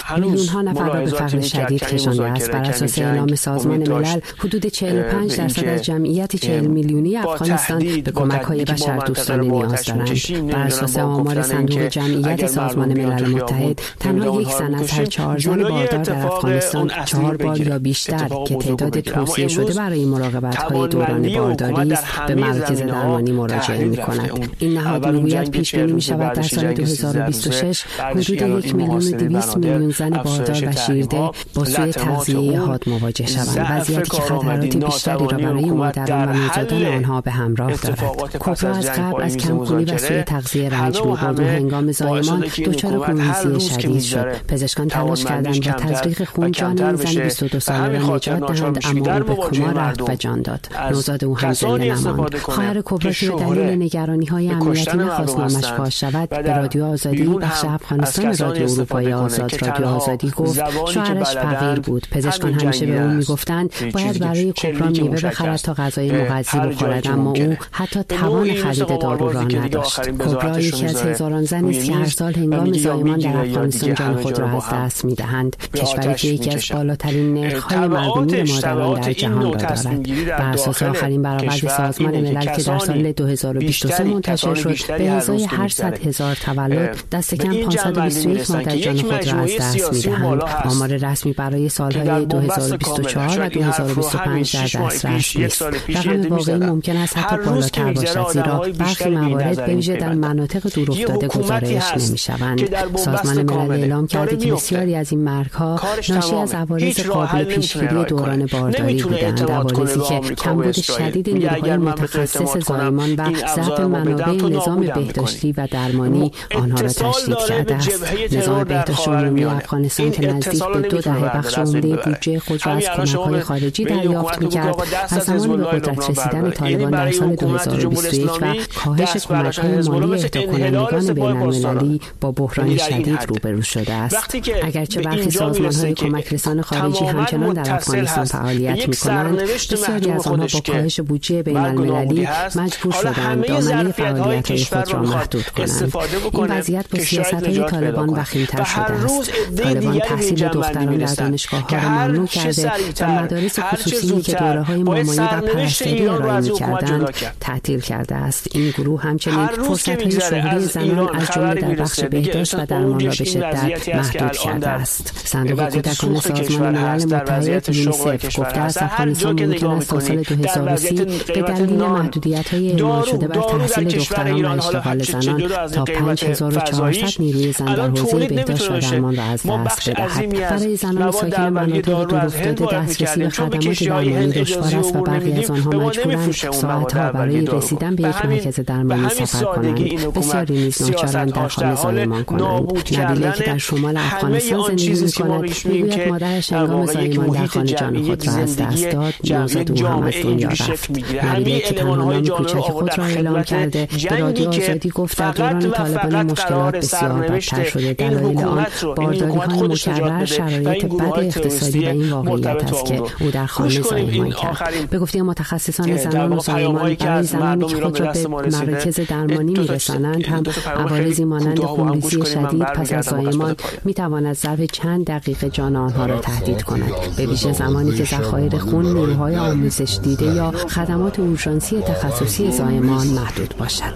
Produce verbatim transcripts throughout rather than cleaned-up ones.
میلیون ها نفر را به فقر شدید کشانده است. بر اساس اعلام سازمان ملل حدود چهل و پنج درصد از جمعیت چهل میلیونی افغانستان به کمک‌های بشردوستانه نیاز دارند. بر اساس آمار صندوق جمعیت سازمان ملل متحد تنها یک زن از هر چهار زن باردار در افغانستان چهار بار یا بیشتر که تعداد توصیه شده برای مراقبت‌های دوران بارداری است به مراکز درمانی مراجعه می‌کند. این نهاد می‌گوید پیش بینی می‌شود در سال دو هزار و بیست و شش حدود یک میلیون و دویست میلیون زن باردار و شیرده با سوء تغذیه حاد مواجه شوند، وضعیتی که خطرات بیشتری را برای مادران و نوزادان آنها به همراه دارد. کبرا از قبل از کم‌خونی و سوء تغذیه رنج می‌برد و هنگام زایمان دچار خونریزی شدید شد. پزشکان تلاش کردند با تزریق خون جان این زن بیست و دو ساله را نجات دهند، اما او به کما رفت و جان داد. نوزاد او هم زنده نماند. خواهر کبرا که به دلیل نگرانی‌های امنیتی نخواست نامش فاش شود، به رادیو آزادی بخش افغانستان رادیو اروپای آزاد رادیو آزادی گفت شوهرش فقیر بود. پزشکان همیشه به او میگفتند باید برای کبرا میوه بخرد تا غذای مغذی بخورد، اما او حتی توان خرید دارو را نداشت. کبرا یکی از هزاران زنی است که هر سال هنگام زایمان در افغانستان جان خود را از دست میدهند. کشوری که یکی از بالاترین نرخ‌های مرگ مادران در جهان را دارد. بر اساس آخرین برآورد سازمان ملل که در سال دو هزار و بیست و سه منتشر شد، به ازای هر صد هزار تولد دست کم پانصد و بیست و یک مادر جان خود را از دست می‌دهند. آمار رسمی برای سال‌های دو هزار و بیست و چهار و دو هزار و بیست و پنج در دسترس نیست. رقم واقعی ممکن است حتی بالاتر باشد، زیرا برخی موارد به ویژه در مناطق دورافتاده گزارش نمی‌شوند. سازمان ملل اعلام کرده که بسیاری از این مرگ‌ها ناشی از عوارض قابل پیشگیری دوران بارداری بودند، عوارضی که کمبود شدید نیروهای متخصص زایمان و ضعف منابع نظام بهداشتی و درمانی آنها را تشدید کرده است. نظام بهداشت عمومی افغانستان که نزدیک به دو دهه بخش عمده بودجه خود را از کمک‌های خارجی دریافت می‌کرد، از زمان به قدرت رسیدن طالبان در سال دو هزار و بیست و یک و کاهش کمک‌های مالی اهدا کنندگان بین‌المللی با بحران شدید روبرو شده است. اگرچه برخی سازمان‌های کمک رسان خارجی همچنان در افغانستان فعالیت می‌کنند، بسیاری از آنها با کاهش بودجه بین‌المللی مجبور شدند دامنه فعالیت‌های خود را محدود کنند. این وضعیت با سیاست‌های طالبان وخیم‌تر شده است. طالبان تحصیل دختران در دانشگاه‌ها را ممنوع کرده و مدارس خصوصی که دوره‌های مامایی و پرستاری ارائه می‌کردند تعطیل کرده است. این گروه همچنین فرصت‌های شغلی زنان از جمله در بخش بهداشت و درمان را به شدت محدود کرده است. صندوق کودکان سازمان ملل متحد یونیسف گفته است افغانستان ممکن است تا سال دو هزار و سی به دلیل محدودیت‌های اعمال شده بر تحصیل دختران و اشتغال زنان تا پنج هزار و چهارصد نیروی زن در حوزه بهداشت و درمان را از دست بدهد. برای زنان ساکن مناطق دورافتاده دسترسی به خدمات درمانی دشوار است و برخی از آنها مجبورند ساعت‌ها برای رسیدن به یک مرکز درمانی سفر کنند. بسیاری نیز ناچارند در خانه زایمان کنند. نبیله که در شمال افغانستان زندگی می‌کند می‌گوید مادرش هنگام زایمان در خانه جان خود را از دست داد، نوزاد او هم از دنیا رفت. نبیله که تنها نام کوچک خود را اعلام کرده به رادیو آزادی گفت در دوران طالبان مشکلات بسیار بدتر شده. دلایل آن بارداری‌های مکرر، شرایط بد اقتصادی و این واقعیت است که او در خانه زایمان کرد. به گفته متخصصان زنان و زایمان، برای زنانی که خود را به مراکز درمانی می‌رسانند هم عوارضی مانند خونریزی شدید پس از زایمان می‌تواند ظرف چند دقیقه جان آنها را تهدید کند، به ویژه زمانی که ذخایر خون، نیروهای آموزش دیده یا خدمات اورژانسی تخصصی زایمان محدود باشد.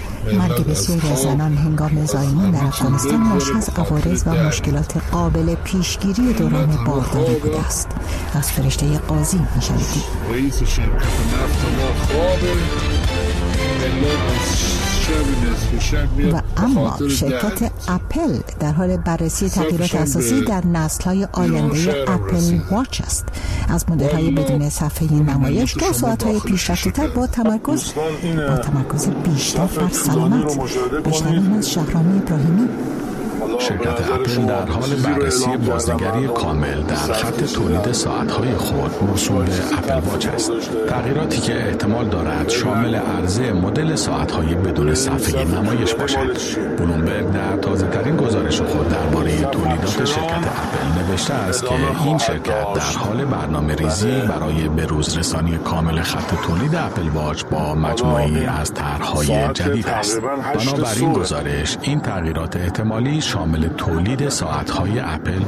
مرگ بسیاری از زنان هنگام زایمان در افغانستان ناشی از عوارض و مشکلات قابل پیشگیری دوران بارداری بوده است. از فرشته قاضی می‌شنیدید. رئیس شرکت نفت ما خوابه و اما شرکت اپل در حال بررسی تغییرات اساسی در نسل‌های آینده اپل واچ است. از مدل‌های بدون صفحه نمایش تا ساعت‌های پیشرفته‌تر با تمرکز با تمرکز بیشتر بر سلامت. بشنویم از شهرام ابراهیمی. شرکت اپل در حال بررسی بازنگری کامل در خط تولید ساعت‌های خود موسوم به اپل واچ است. تغییراتی که احتمال دارد شامل عرضه مدل ساعت‌های بدون صفحه نمایش باشد. بلومبرگ در تازه‌ترین گزارش خود درباره تولیدات شرکت اپل نوشته است که این شرکت در حال برنامه‌ریزی برای بروز رسانی کامل خط تولید اپل واچ با مجموعه‌ای از طرح‌های جدید است. بنابراین گزارش این تغییرات احتمالی شامل تولید ساعت‌های اپل